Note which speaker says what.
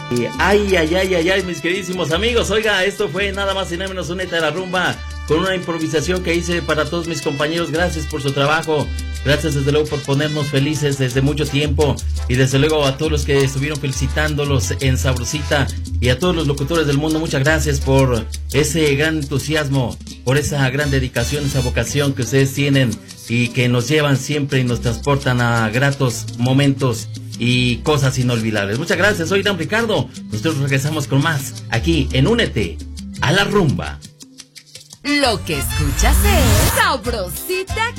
Speaker 1: Ay, mis queridísimos amigos. Oiga, esto fue nada más y nada menos Únete a la Rumba, con una improvisación que hice para todos mis compañeros. Gracias por su trabajo. Gracias desde luego por ponernos felices desde mucho tiempo. Y desde luego a todos los que estuvieron felicitándolos en Sabrosita. Y a todos los locutores del mundo, muchas gracias por ese gran entusiasmo, por esa gran dedicación, esa vocación que ustedes tienen y que nos llevan siempre y nos transportan a gratos momentos y cosas inolvidables. Muchas gracias, soy Dan Ricardo. Nosotros regresamos con más aquí en Únete a la Rumba.
Speaker 2: Lo que escuchas es Sabrosita